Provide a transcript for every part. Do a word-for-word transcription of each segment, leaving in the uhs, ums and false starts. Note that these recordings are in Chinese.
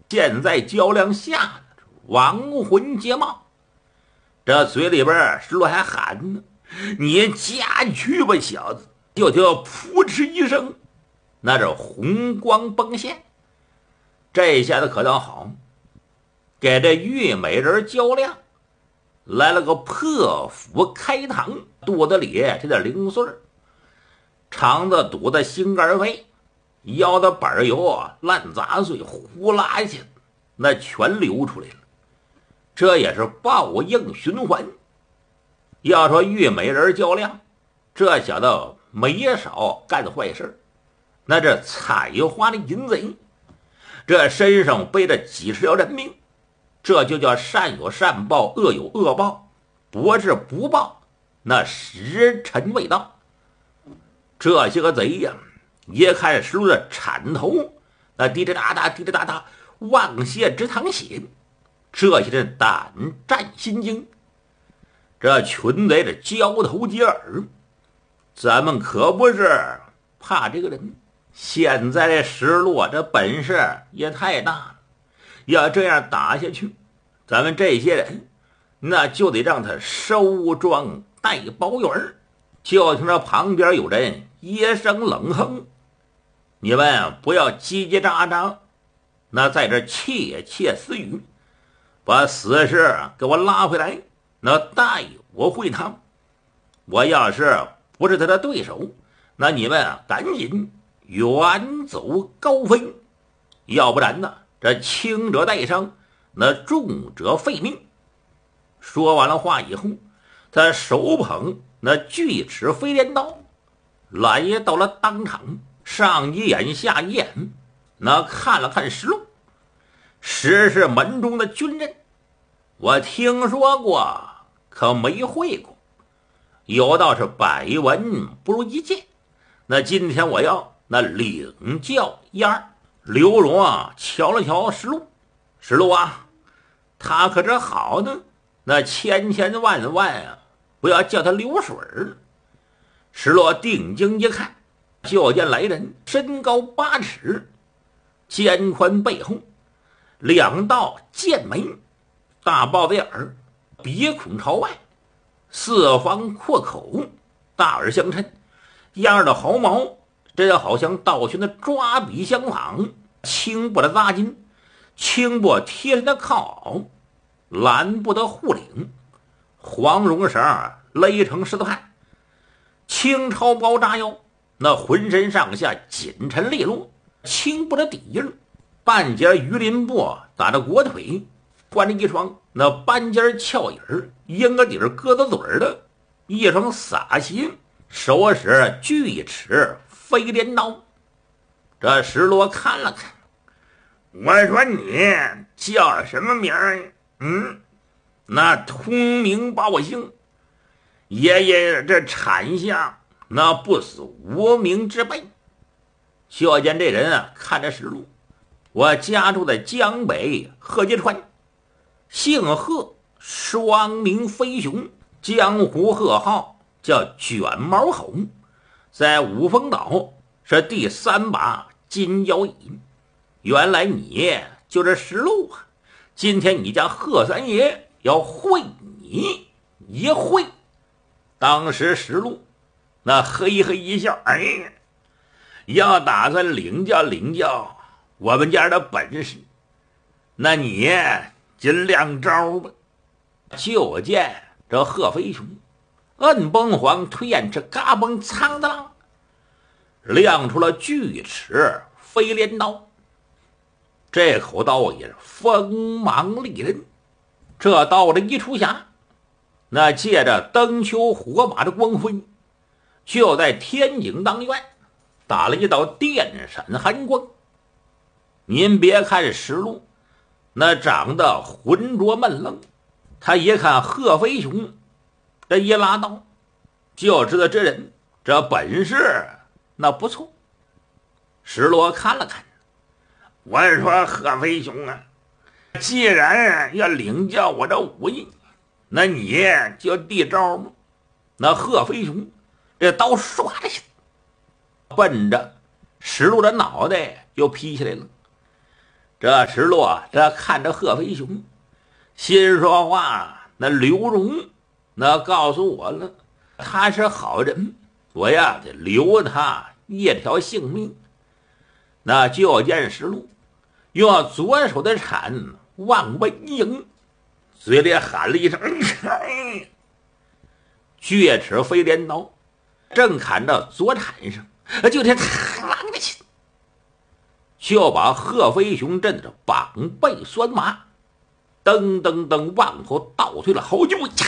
现在较量下亡魂皆冒，这嘴里边石罗还喊呢：“你家去吧，小子！”就听扑哧一声，那是红光崩现。这下子可倒好，给这玉美人较量来了个破釜开膛，肚子里这点零碎，肠子肚子心肝肺腰的板油啊烂杂碎呼啦一下那全流出来了。这也是报应循环。要说玉美人较量，这小子没少干坏事，那这采花的淫贼，这身上背着几十条人命，这就叫善有善报，恶有恶报，不是不报，那时辰未到。这些个贼呀，一看石路的铲头，那滴滴答答滴滴答答望血直淌血，这些人胆战心惊。这群贼的交头接耳，咱们可不是怕这个人。现在这石路这本事也太大了，要这样打下去，咱们这些人那就得让他收庄带包圆。就听着旁边有人一声冷哼：“你们不要叽叽喳喳，那在这窃窃私语，把死士给我拉回来，那带我会他。我要是不是他的对手，那你们赶紧远走高飞，要不然呢，这轻者带伤，那重者废命。”说完了话以后，他手捧那锯齿飞镰刀来到了当场，上一眼下一眼，那看了看石路，石是门中的军人，我听说过，可没会过。有道是百闻不如一见，那今天我要那领教一二。刘荣啊，瞧了瞧石路，石路啊，他可是好的，那千千万万啊，不要叫他流水儿。石路定睛一看，就见来人身高八尺，肩宽背厚，两道剑眉，大豹子眼儿，鼻孔朝外，四方阔口，大耳相衬，样儿的毫毛，这好像道玄的抓笔相仿。青布的扎巾，青布贴身的靠袄，蓝布的护领，黄绒绳勒成十字汉，青超包扎腰，那浑身上下紧沉利落，青布的底印，半截鱼鳞布打着裹腿，穿着一双那半截翘影鹰个底儿鸽子嘴儿的一双洒鞋，手使锯齿飞镰刀。这石罗看了看，我说你叫什么名儿？嗯，那通名报姓，爷爷这产下那不死无名之辈。就见这人啊，看着石路，我家住在江北贺集川，姓贺，双名飞熊，江湖贺号叫卷毛猴，在五峰岛是第三把金腰椅。原来你就是石路啊！今天你家贺三爷要会你一会。当时石路那嘿嘿一笑，哎呀，要打算领教领教我们家的本事，那你尽量招吧。就见这贺飞熊摁崩黄推眼吃嘎嘣苍的浪，亮出了锯齿飞镰刀。这口刀也是锋芒利刃，这刀的一出匣，那借着灯球火把的光辉，就在天井当院打了一道电闪寒光。您别看石路那长得浑浊闷愣，他一看贺飞熊这一拉刀，就知道这人这本事那不错。石罗看了看，我说贺飞熊啊，既然要领教我这武艺，那你就递招吧。那贺飞熊这刀唰的下，奔着石路的脑袋就劈下来了。 这石落这看着贺飞雄，心说话，那刘荣那告诉我了，他是好人，我呀得留他一条性命。那就见石路用左手的铲往外一迎，嘴里喊了一声哎，锯齿飞镰刀正砍着左铲上，就这嘡的起，就把贺飞雄震得膀背酸麻，噔噔噔往后倒退了好几步。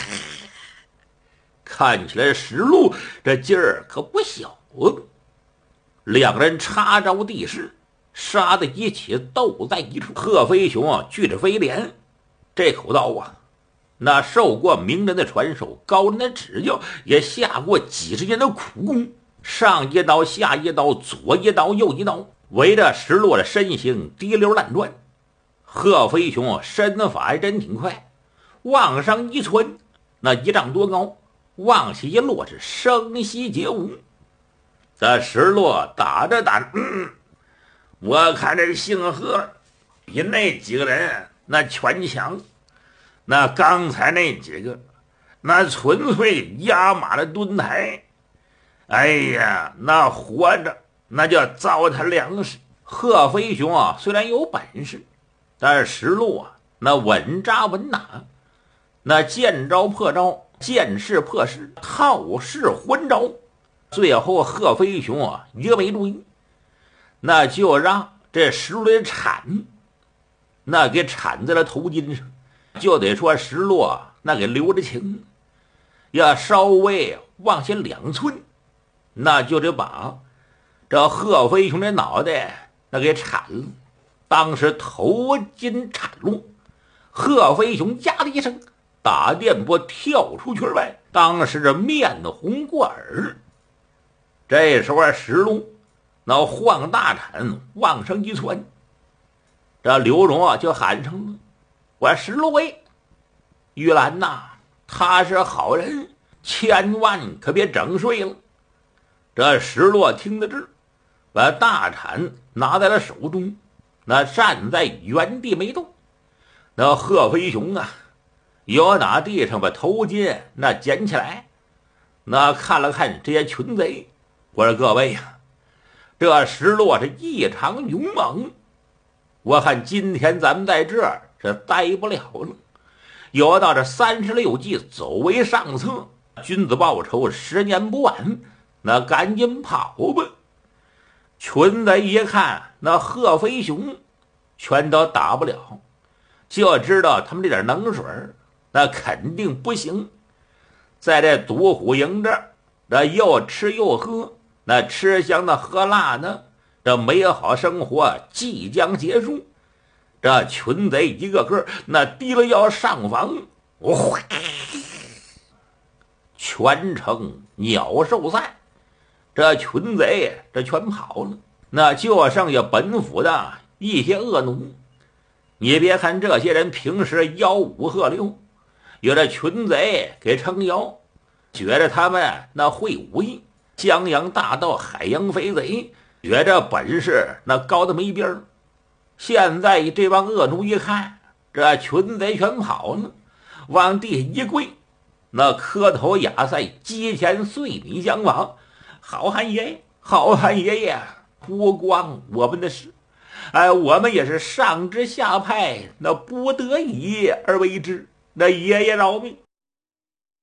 看起来石路这劲儿可不小啊！两人插着地势，杀在一起，斗在一处。贺飞雄啊，锯着飞镰，这口刀啊，那受过名人的传授，高人的指教，也下过几十年的苦功。上一刀，下一刀，左一刀，右一刀，围着石落的身形滴溜乱转。贺飞雄身法还真挺快，往上一窜，那一丈多高，往下一落是声息皆无。这石落打着打着，嗯，我看这个姓贺比那几个人那全强。那刚才那几个那纯粹压马的蹲台，哎呀，那活着那叫糟蹋粮食。贺飞雄啊，虽然有本事，但是石路啊那稳扎稳打，那见招破招，见势破势，套势还招。最后贺飞雄啊一个没注意，那就让这石路的铲那给铲在了头巾上，就得说石路啊那给留着情，要稍微往下两寸，那就得把这贺飞雄的脑袋那给铲了。当时头巾铲落，贺飞雄呀的一声打电波跳出圈外，当时这面红过耳。这时候石路那晃大铲往上一窜，这刘荣啊就喊上了：“我石路喂，玉兰呐，他是好人，千万可别整睡了。”这石落听得知，把大铲拿在了手中，那站在原地没动。那贺飞雄啊，又拿地上把头巾那捡起来，那看了看这些群贼，我说各位呀、啊，这石落是异常勇猛，我看今天咱们在这儿是待不了了，有到这三十六计，走为上策，君子报仇，十年不晚，那赶紧跑吧。群贼一看那贺飞雄全都打不了，就知道他们这点能水那肯定不行。在这独虎营这儿，这又吃又喝，那吃香的喝辣的，这美好生活即将结束。这群贼一个个那提了腰上房，哦，全城鸟兽散。这群贼这全跑了，那就剩下本府的一些恶奴。你别看这些人平时吆五喝六，有这群贼给撑腰，觉着他们那会武艺，江洋大盗，海洋飞贼，觉着本事那高的没边儿。现在这帮恶奴一看这群贼全跑了，往地下一跪，那磕头雅赛，鸡前碎米相往。好汉爷爷，好汉爷爷，不光我们的事，哎，我们也是上至下派，那不得已而为之，那爷爷饶命。